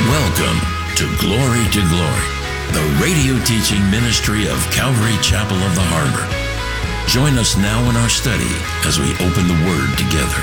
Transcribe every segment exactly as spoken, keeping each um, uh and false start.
Welcome to Glory to Glory, the radio teaching ministry of Calvary Chapel of the Harbor. Join us now in our study as we open the Word together.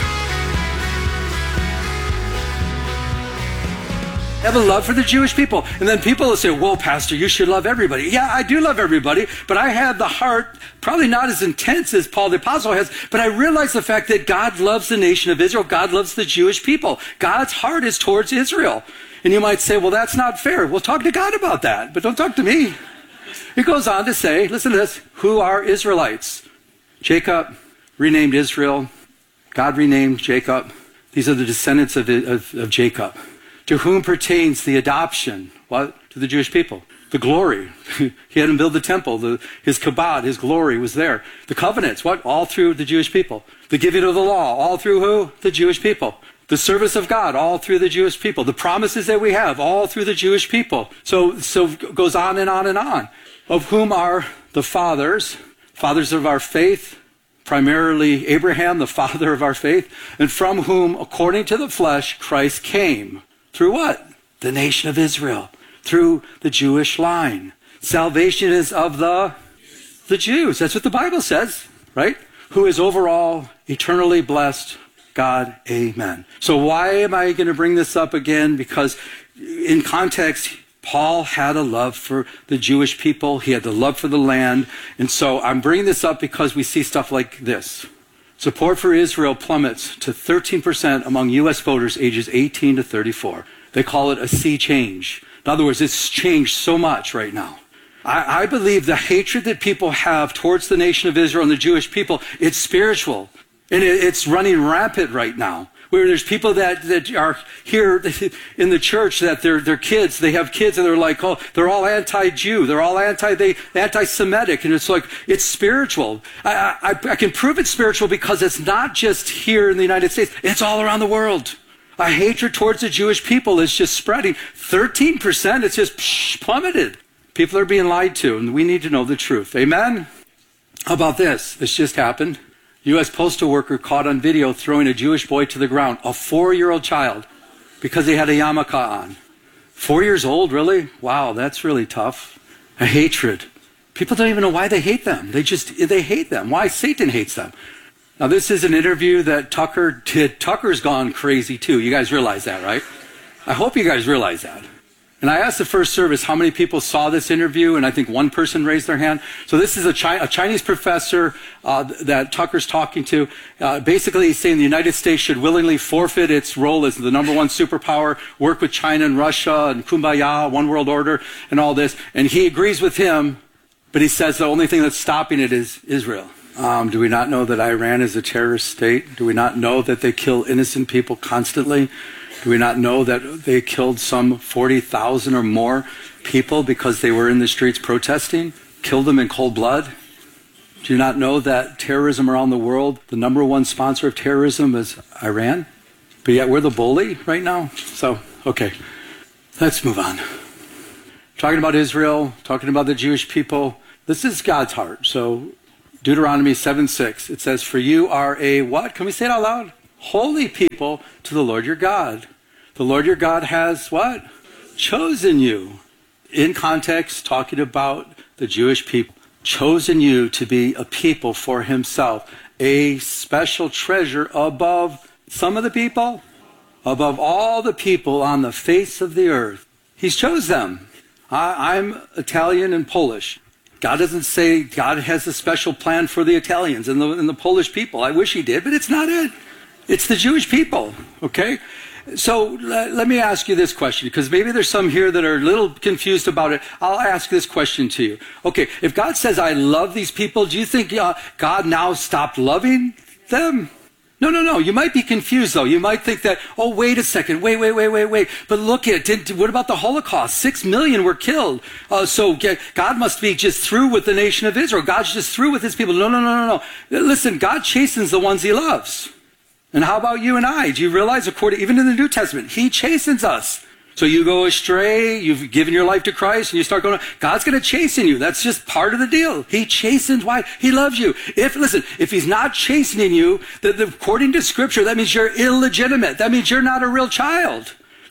I have a love for the Jewish people. And then people will say, well, Pastor, you should love everybody. Yeah, I do love everybody, but I have the heart, probably not as intense as Paul the Apostle has, but I realize the fact that God loves the nation of Israel. God loves the Jewish people. God's heart is towards Israel. And you might say, well, that's not fair. Well, talk to God about that, but don't talk to me. He goes on to say, listen to this, who are Israelites? Jacob renamed Israel. God renamed Jacob. These are the descendants of, of, of Jacob. To whom pertains the adoption? What? To the Jewish people. The glory. He had him build the temple. The, his kabod, his glory was there. The covenants. What? All through the Jewish people. The giving of the law. All through who? The Jewish people. The service of God. All through the Jewish people. The promises that we have. All through the Jewish people. So, so it goes on and on and on. Of whom are the fathers. Fathers of our faith. Primarily Abraham, the father of our faith. And from whom, according to the flesh, Christ came. Through what? The nation of Israel. Through the Jewish line. Salvation is of the, the Jews. That's what the Bible says, right? Who is overall eternally blessed God. Amen. So why am I going to bring this up again? Because in context, Paul had a love for the Jewish people. He had the love for the land. And so I'm bringing this up because we see stuff like this. Support for Israel plummets to thirteen percent among U S voters ages eighteen to thirty-four. They call it a sea change. In other words, it's changed so much right now. I, I believe the hatred that people have towards the nation of Israel and the Jewish people, it's spiritual. And it, it's running rampant right now. Where there's people that, that are here in the church that they're, they're kids, they have kids and they're like, oh, they're all anti-Jew, they're all anti, they, anti-Semitic, and it's like, it's spiritual. I, I, I can prove it's spiritual because it's not just here in the United States, it's all around the world. A hatred towards the Jewish people is just spreading. thirteen percent, it's just psh, plummeted. People are being lied to, and we need to know the truth. Amen? How about this? This just happened. U S postal worker caught on video throwing a Jewish boy to the ground, a four-year-old child, because he had a yarmulke on. Four years old, really? Wow, that's really tough. A hatred. People don't even know why they hate them. They just, they hate them. Why? Satan hates them. Now, this is an interview that Tucker did. Tucker's gone crazy, too. You guys realize that, right? I hope you guys realize that. And I asked the first service how many people saw this interview, and I think one person raised their hand. So this is a, Chi- a Chinese professor uh, that Tucker's talking to. Uh, basically, he's saying the United States should willingly forfeit its role as the number one superpower, work with China and Russia and kumbaya, one world order, and all this. And he agrees with him, but he says the only thing that's stopping it is Israel. Um, do we not know that Iran is a terrorist state? Do we not know that they kill innocent people constantly? Do we not know that they killed some forty thousand or more people because they were in the streets protesting? Killed them in cold blood? Do you not know that terrorism around the world, the number one sponsor of terrorism is Iran? But yet we're the bully right now? So, okay, let's move on. Talking about Israel, talking about the Jewish people. This is God's heart. So Deuteronomy seven six, it says, for you are a what? Can we say it out loud? Holy people to the Lord your God. The Lord your God has what? Chosen you. In context, talking about the Jewish people. Chosen you to be a people for himself. A special treasure above some of the people. Above all the people on the face of the earth. He's chose them. I, I'm Italian and Polish. God doesn't say God has a special plan for the Italians and the, and the Polish people. I wish he did, but it's not it. It's the Jewish people, okay? So let, let me ask you this question, because maybe there's some here that are a little confused about it. I'll ask this question to you. Okay, if God says, I love these people, do you think uh, God now stopped loving them? No, no, no. You might be confused, though. You might think that, oh, wait a second. Wait, wait, wait, wait, wait. But look at, did, what about the Holocaust? Six million were killed. Uh, so God must be just through with the nation of Israel. God's just through with his people. No, no, no, no, no. Listen, God chastens the ones he loves. And how about you and I? Do you realize, according, even in the New Testament, he chastens us. So you go astray, you've given your life to Christ, and you start going, God's going to chasten you. That's just part of the deal. He chastens. Why? He loves you. If, listen, if he's not chastening you, the, the, according to Scripture, that means you're illegitimate. That means you're not a real child.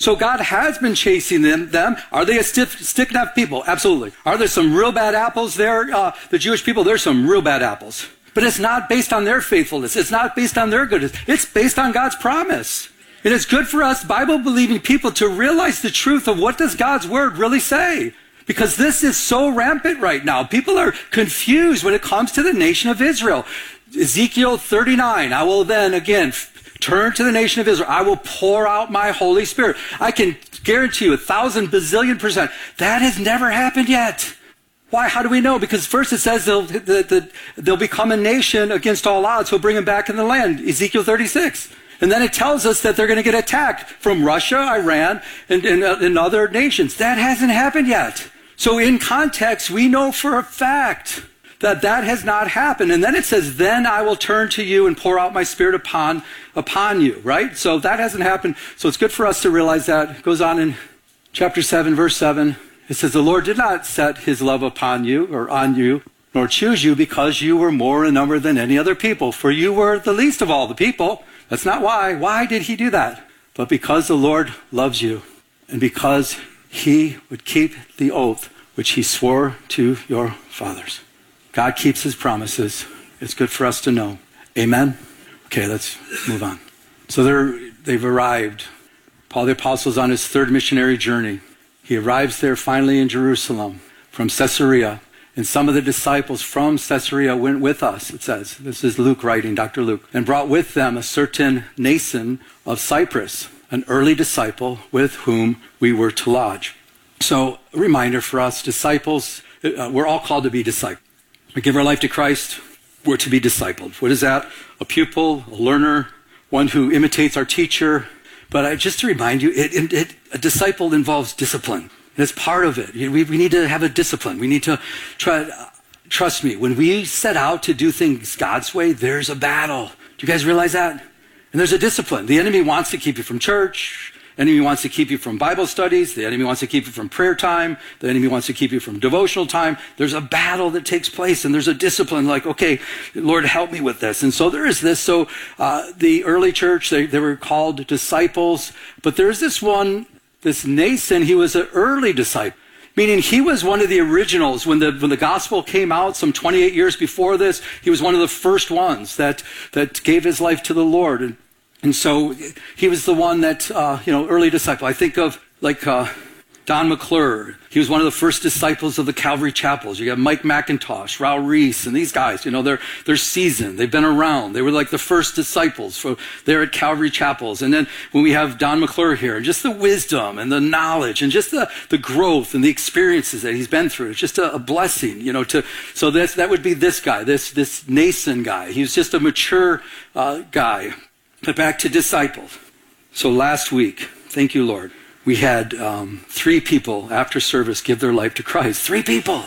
So God has been chasing them. them. Are they a stiff, stick-necked people? Absolutely. Are there some real bad apples there? Uh, the Jewish people, there's some real bad apples. But it's not based on their faithfulness. It's not based on their goodness. It's based on God's promise. And it's good for us Bible-believing people to realize the truth of what does God's word really say. Because this is so rampant right now. People are confused when it comes to the nation of Israel. Ezekiel thirty-nine, I will then again turn to the nation of Israel. I will pour out my Holy Spirit. I can guarantee you a thousand bazillion percent. That has never happened yet. Why? How do we know? Because first it says they'll, that they'll become a nation against all odds. He'll bring them back in the land. Ezekiel thirty-six. And then it tells us that they're going to get attacked from Russia, Iran, and, and, uh, and other nations. That hasn't happened yet. So in context, we know for a fact that that has not happened. And then it says, then I will turn to you and pour out my spirit upon, upon you, right? So that hasn't happened. So it's good for us to realize that. It goes on in chapter seven, verse seven. It says, the Lord did not set his love upon you or on you, nor choose you because you were more in number than any other people. For you were the least of all the people. That's not why. Why did he do that? But because the Lord loves you and because he would keep the oath which he swore to your fathers. God keeps his promises. It's good for us to know. Amen? Okay, let's move on. So they're, they've arrived. Paul the Apostle is on his third missionary journey. He arrives there finally in Jerusalem from Caesarea. And some of the disciples from Caesarea went with us, it says. This is Luke writing, Doctor Luke. And brought with them a certain Nason of Cyprus, an early disciple with whom we were to lodge. So a reminder for us, disciples, uh, we're all called to be disciples. We give our life to Christ, we're to be discipled. What is that? A pupil, a learner, one who imitates our teacher. But I, just to remind you, it, it, it, a disciple involves discipline. And it's part of it. We, we need to have a discipline. We need to try, uh, trust me, when we set out to do things God's way, there's a battle. Do you guys realize that? And there's a discipline. The enemy wants to keep you from church. The enemy wants to keep you from Bible studies. The enemy wants to keep you from prayer time. The enemy wants to keep you from devotional time. There's a battle that takes place, and there's a discipline like, okay, Lord, help me with this. And so there is this. So uh, the early church, they, they were called disciples. But there's this one, this Nason, he was an early disciple. Meaning he was one of the originals. When the, when the gospel came out some twenty-eight years before this, he was one of the first ones that, that gave his life to the Lord. And And so he was the one that, uh, you know, early disciple. I think of like uh, Don McClure. He was one of the first disciples of the Calvary Chapels. You got Mike McIntosh, Raul Reese, and these guys, you know, they're, they're seasoned. They've been around. They were like the first disciples for there at Calvary Chapels. And then when we have Don McClure here, and just the wisdom and the knowledge and just the, the growth and the experiences that he's been through, it's just a, a blessing, you know, to, so that's, that would be this guy, this, this Nason guy. He was just a mature uh, guy. But back to disciples. So last week, thank you, Lord, we had um, three people after service give their life to Christ. Three people.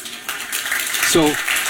So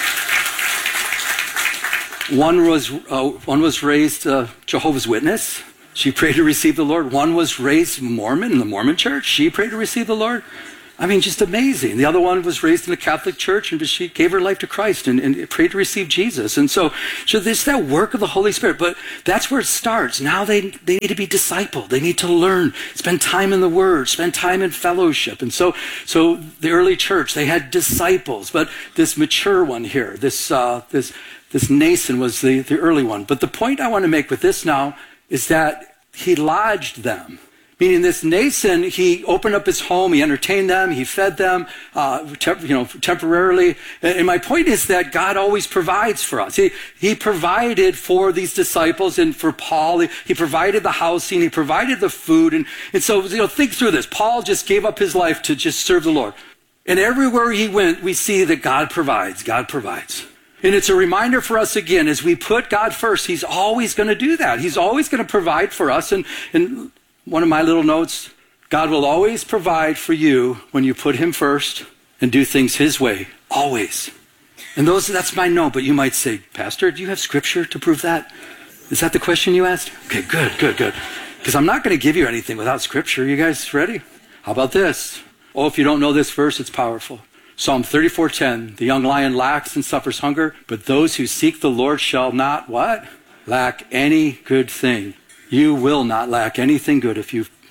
one was uh, one was raised uh, Jehovah's Witness. She prayed to receive the Lord. One was raised Mormon in the Mormon church. She prayed to receive the Lord. I mean, just amazing. The other one was raised in the Catholic Church, and she gave her life to Christ and, and prayed to receive Jesus. And so, so there's that work of the Holy Spirit. But that's where it starts. Now they, they need to be discipled. They need to learn, spend time in the Word, spend time in fellowship. And so, so the early church, they had disciples. But this mature one here, this uh, this this Nason was the, the early one. But the point I want to make with this now is that he lodged them. Meaning this Nason, he opened up his home, he entertained them, he fed them, uh, te- you know, temporarily. And my point is that God always provides for us. He, he provided for these disciples and for Paul. He, he provided the housing, he provided the food. And, and so, you know, think through this. Paul just gave up his life to just serve the Lord. And everywhere he went, we see that God provides. God provides. And it's a reminder for us again, as we put God first, he's always going to do that. He's always going to provide for us. And, and one of my little notes, God will always provide for you when you put him first and do things his way. Always. And those, that's my note, but you might say, Pastor, do you have scripture to prove that? Is that the question you asked? Okay, good, good, good. Because I'm not going to give you anything without scripture. You guys ready? How about this? Oh, if you don't know this verse, it's powerful. Psalm thirty-four ten, the young lion lacks and suffers hunger, but those who seek the Lord shall not, what? Lack any good thing. You will not lack anything good if you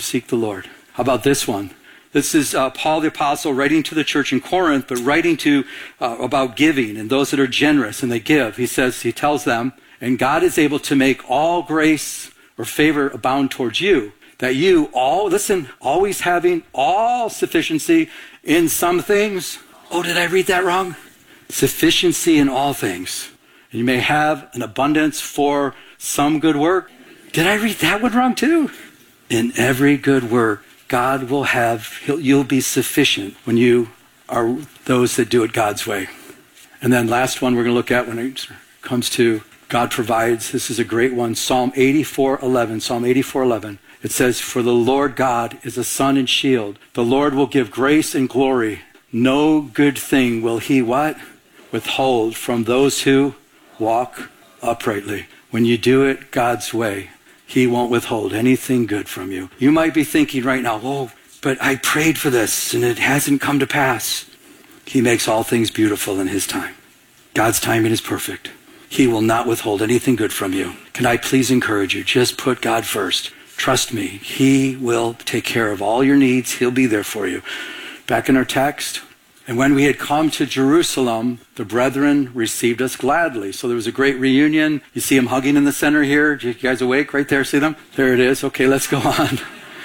seek the Lord. How about this one? This is uh, Paul the Apostle writing to the church in Corinth, but writing to uh, about giving and those that are generous and they give. He says, he tells them, and God is able to make all grace or favor abound towards you, that you all, listen, always having all sufficiency in some things. Oh, did I read that wrong? Sufficiency in all things. And you may have an abundance for some good work. Did I read that one wrong too? In every good work, God will have, he'll, you'll be sufficient when you are those that do it God's way. And then last one we're going to look at when it comes to God provides. This is a great one. Psalm eighty-four eleven. Psalm eighty-four eleven. It says, for the Lord God is a sun and shield. The Lord will give grace and glory. No good thing will he what? Withhold from those who walk uprightly. When you do it God's way, he won't withhold anything good from you. You might be thinking right now, oh, but I prayed for this and it hasn't come to pass. He makes all things beautiful in his time. God's timing is perfect. He will not withhold anything good from you. Can I please encourage you? Just put God first. Trust me. He will take care of all your needs. He'll be there for you. Back in our text, and when we had come to Jerusalem, the brethren received us gladly. So there was a great reunion. You see them hugging in the center here. You guys awake right there? See them? There it is. Okay, let's go on.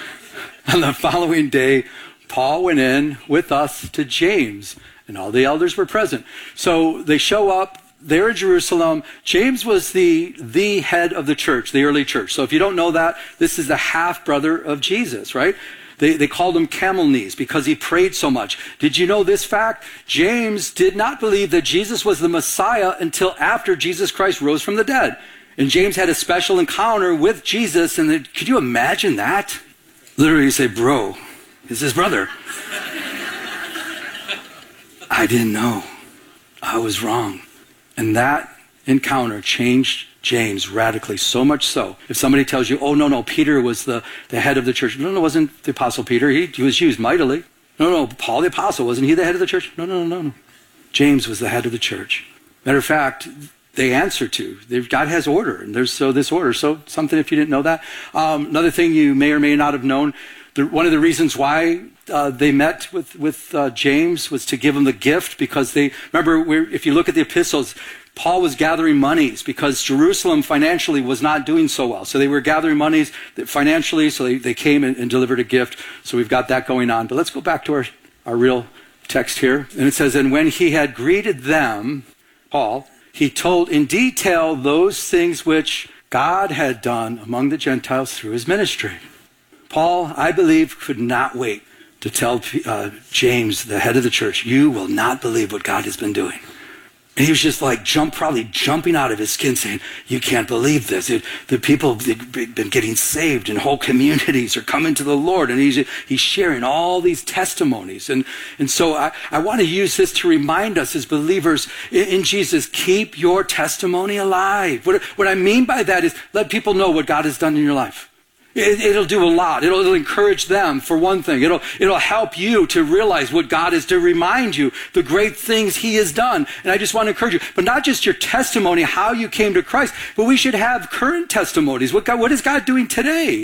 On the following day, Paul went in with us to James, and all the elders were present. So they show up there in Jerusalem. James was the, the head of the church, the early church. So if you don't know that, this is the half-brother of Jesus, right? They, they called him camel knees because he prayed so much. Did you know this fact? James did not believe that Jesus was the Messiah until after Jesus Christ rose from the dead. And James had a special encounter with Jesus. And the, could you imagine that? Literally, you say, bro, it's his brother. I didn't know. I was wrong. And that encounter changed James radically, so much so. If somebody tells you, oh, no, no, Peter was the, the head of the church. No, no, it wasn't the Apostle Peter. He, he was used mightily. No, no, Paul the Apostle, wasn't he the head of the church? No, no, no, no. James was the head of the church. Matter of fact, they answer to. They've, God has order, and there's so this order. So something if you didn't know that. Um, another thing you may or may not have known, the, one of the reasons why uh, they met with, with uh, James was to give him the gift, because they, remember, we're, if you look at the epistles, Paul was gathering monies because Jerusalem financially was not doing so well. So they were gathering monies financially, so they, they came and, and delivered a gift. So we've got that going on. But let's go back to our, our real text here. And it says, and when he had greeted them, Paul, he told in detail those things which God had done among the Gentiles through his ministry. Paul, I believe, could not wait to tell uh, James, the head of the church, you will not believe what God has been doing. And he was just like, jump, probably jumping out of his skin saying, you can't believe this. It, the people have been getting saved and whole communities are coming to the Lord. And he's, he's sharing all these testimonies. And, and so I, I want to use this to remind us as believers in, in Jesus, keep your testimony alive. What, what I mean by that is let people know what God has done in your life. It, it'll do a lot. It'll, it'll encourage them, for one thing. It'll, it'll help you to realize what God is, to remind you the great things he has done. And I just want to encourage you, but not just your testimony, how you came to Christ, but we should have current testimonies. What God, what is God doing today?